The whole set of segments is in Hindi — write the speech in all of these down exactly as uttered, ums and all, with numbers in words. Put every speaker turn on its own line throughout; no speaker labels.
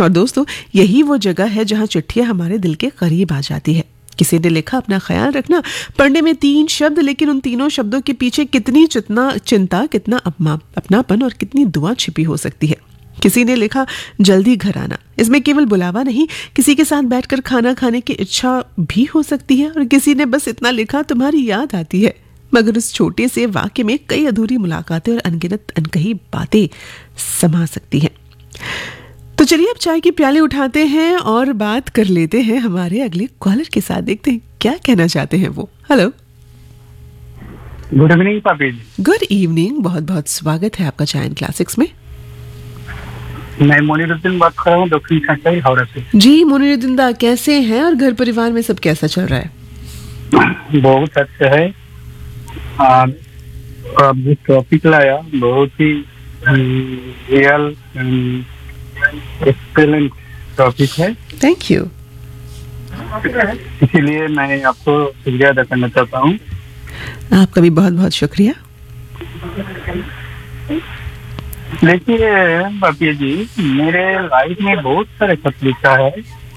और दोस्तों, यही वो जगह है जहां चिट्ठियां हमारे दिल के करीब आ जाती है। किसी ने लिखा, अपना ख्याल रखना। पढ़ने में तीन शब्द, लेकिन उन तीनों शब्दों के पीछे कितनी चितना चिंता, कितना अपमा अपनापन और कितनी दुआ छिपी हो सकती है। किसी ने लिखा, जल्दी घर आना। इसमें केवल बुलावा नहीं, किसी के साथ बैठकर खाना खाने की इच्छा भी हो सकती है। और किसी ने बस इतना लिखा, तुम्हारी याद आती है। मगर उस छोटे से वाक्य में कई अधूरी मुलाकातें और अनगिनत अनकही बातें समा सकती हैं। तो चलिए अब चाय की प्याले उठाते हैं और बात कर लेते हैं हमारे अगले कॉलर के साथ। देखते हैं क्या कहना चाहते हैं वो। हेलो,
गुड इवनिंग पापी जी।
गुड इवनिंग, बहुत बहुत स्वागत है आपका चाय एंड क्लासिक्स में।
मैं मोनिरुद्दीन बात कर रहा हूँ, दक्षिण सांचाई हावड़ा से।
जी मोनिरुद्दीन दा, कैसे हैं और घर परिवार में सब कैसा चल रहा है?
बहुत अच्छा है। आप जो टॉपिक लाया बहुत ही रियल एक्सेलेंट टॉपिक है।
Thank you.
इसीलिए मैं आपको शुक्रिया अदा करना चाहता हूँ।
आपका भी बहुत बहुत शुक्रिया।
देखिए बापी जी, मेरे लाइफ में बहुत सारे खत लिखा है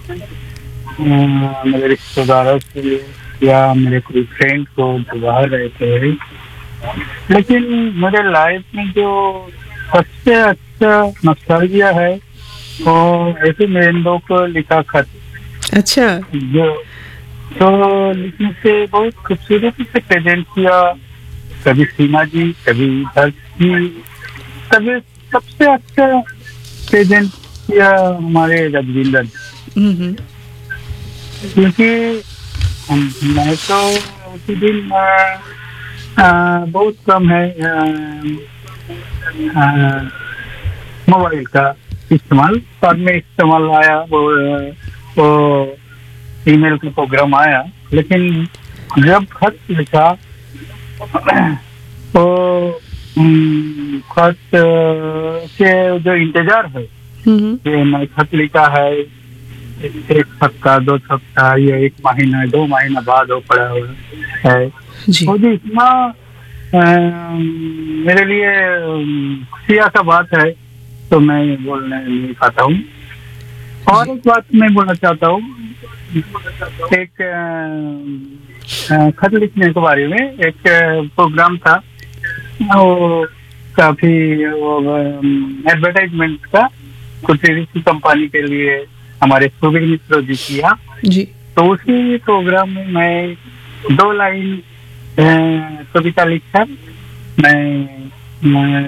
मेरे रिश्तेदारों से या मेरे कोई फ्रेंड को जो बाहर रहते हैं। लेकिन मेरे लाइफ में जो सबसे अच्छा नॉस्टैल्जिया है वो ऐसे मेरे लोग को लिखा खत।
अच्छा।
जो तो लिखने से बहुत खूबसूरती से प्रेजेंट किया। कभी सीमा जी, कभी धरती, कभी सबसे अच्छा प्रेजेंट किया हमारे रजविंदर। क्योंकि मैं तो उसी दिन बहुत कम है मोबाइल का इस्तेमाल, बाद में इस्तेमाल आया वो वो ईमेल का प्रोग्राम आया। लेकिन जब खत लिखा तो खत के जो इंतजार है कि मैं खत लिखा है एक हफ्ता, दो हफ्ता या एक महीना, दो महीना बाद वो पड़ा हुआ है, वो भी इतना मेरे लिए खुशियाँ का बात है, तो मैं बोलने नहीं पाता हूँ। और एक बात मैं बोलना चाहता हूँ, एक खत लिखने के बारे में एक प्रोग्राम था, वो काफी एडवर्टाइजमेंट का कुछ कंपनी के लिए हमारे सुबीर मिश्र जी किया
जी।
तो उसी प्रोग्राम में मैं दो लाइन कविता लिखकर मैं, मैं